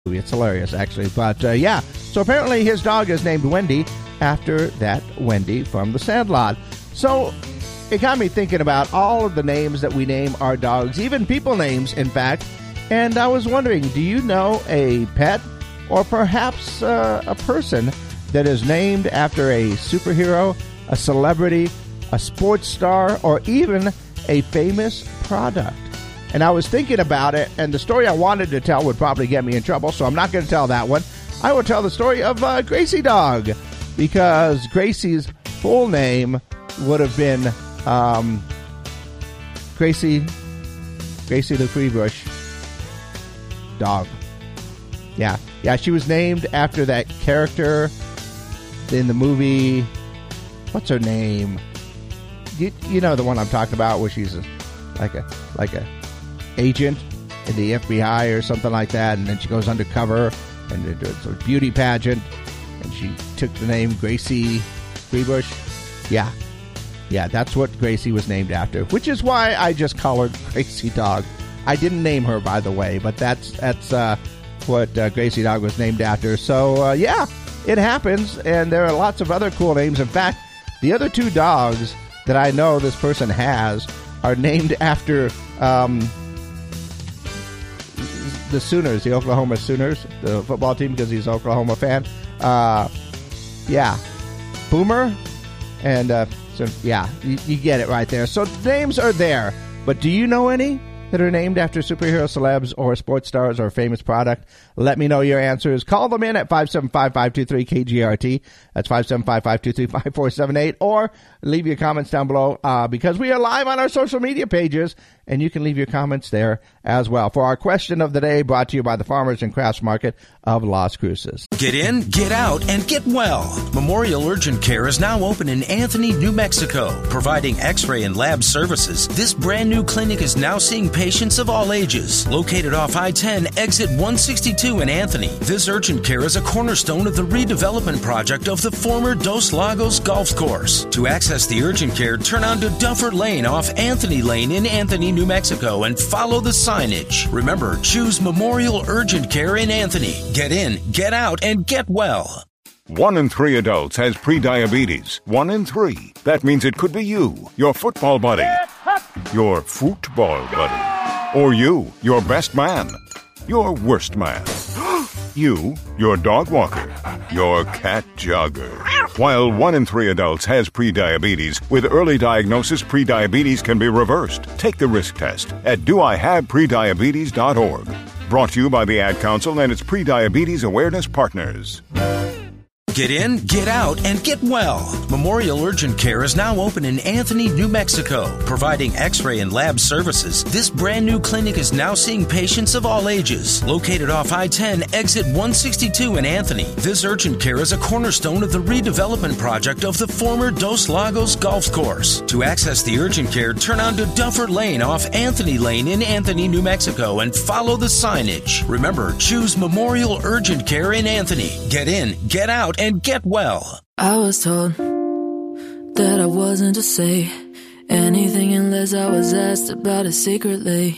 It's hilarious, actually. But, so apparently his dog is named Wendy after that Wendy from The Sandlot. So it got me thinking about all of the names that we name our dogs, even people names, in fact. And I was wondering, do you know a pet or perhaps a person that is named after a superhero, a celebrity, a sports star, or even a famous product? And I was thinking about it, and the story I wanted to tell would probably get me in trouble, so I'm not going to tell that one. I will tell the story of Gracie Dog, because Gracie's full name would have been Gracie the Freebush Dog. Yeah, she was named after that character in the movie. What's her name? You know the one I'm talking about, where she's like a agent in the FBI or something like that, and then she goes undercover and it's a beauty pageant, and she took the name Gracie Freebush. Yeah, that's what Gracie was named after, which is why I just call her Gracie Dog. I didn't name her, by the way, but that's what Gracie Dog was named after. So, it happens, and there are lots of other cool names. In fact, the other two dogs that I know this person has are named after the Sooners, the Oklahoma Sooners, the football team, because he's an Oklahoma fan. Boomer, and you get it right there. So names are there, but do you know any that are named after superhero, celebs, or sports stars, or a famous product? Let me know your answers. Call them in at 575-523-KGRT. That's 575-523-5478. Or leave your comments down below, because we are live on our social media pages, and you can leave your comments there as well. For our question of the day, brought to you by the Farmers and Crafts Market of Las Cruces. Get in, get out, and get well. Memorial Urgent Care is now open in Anthony, New Mexico, providing x-ray and lab services. This brand new clinic is now seeing patients of all ages. Located off I-10, exit 162 in Anthony, this urgent care is a cornerstone of the redevelopment project of the former Dos Lagos Golf Course. To access the urgent care, turn onto Duffer Lane off Anthony Lane in Anthony, New Mexico, and follow the signage. Remember, choose Memorial Urgent Care in Anthony. Get in, get out, and get well. 1 in 3 adults has prediabetes. 1 in 3. That means it could be you, your football buddy, your football buddy, or you, your best man, your worst man, you, your dog walker, your cat jogger. While 1 in 3 adults has prediabetes, with early diagnosis, prediabetes can be reversed. Take the risk test at doihaveprediabetes.org. Brought to you by the Ad Council and its Prediabetes Awareness Partners. Get in, get out, and get well. Memorial Urgent Care is now open in Anthony, New Mexico, providing x-ray and lab services. This brand new clinic is now seeing patients of all ages. Located off I-10, exit 162 in Anthony, this urgent care is a cornerstone of the redevelopment project of the former Dos Lagos Golf Course. To access the urgent care, turn onto Duffer Lane off Anthony Lane in Anthony, New Mexico, and follow the signage. Remember, choose Memorial Urgent Care in Anthony. Get in, get out, and get well. I was told that I wasn't to say anything unless I was asked about it secretly.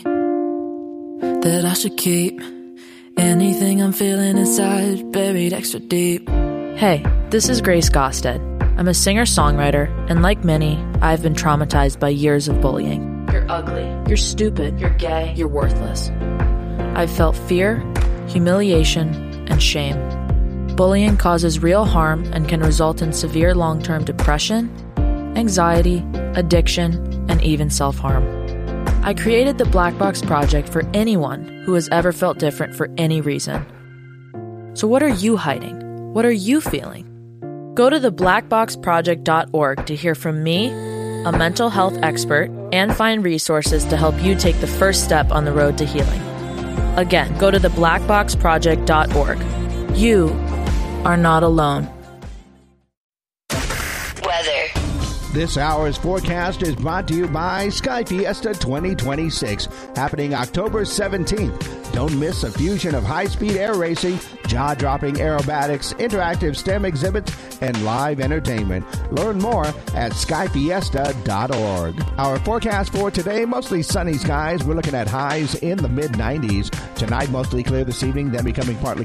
That I should keep anything I'm feeling inside buried extra deep. Hey, this is Grace Gosted. I'm a singer-songwriter, and like many, I've been traumatized by years of bullying. You're ugly. You're stupid. You're gay. You're worthless. I've felt fear, humiliation, and shame. Bullying causes real harm and can result in severe long-term depression, anxiety, addiction, and even self-harm. I created the Black Box Project for anyone who has ever felt different for any reason. So what are you hiding? What are you feeling? Go to theblackboxproject.org to hear from me, a mental health expert, and find resources to help you take the first step on the road to healing. Again, go to theblackboxproject.org. You are not alone. Weather. This hour's forecast is brought to you by Sky Fiesta 2026, happening October 17th Don't miss a fusion of high-speed air racing, jaw-dropping aerobatics, interactive STEM exhibits, and live entertainment. Learn more at skyfiesta.org. Our forecast for today, mostly sunny skies. We're looking at highs in the mid-90s. Tonight, mostly clear this evening, then becoming partly